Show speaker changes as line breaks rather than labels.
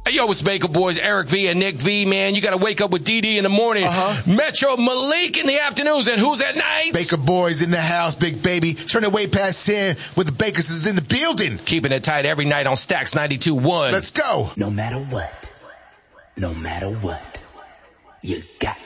Hey, yo, it's Baker Boys, Eric V and Nick V, man. You got to wake up with DD in the morning. Metro Malik in the afternoons, and who's at night?
Baker Boys in the house, big baby. Turn it way past 10 with the Bakers is in the building.
Keeping it tight every night on Stacks 92.1.
Let's go.
No matter what, you got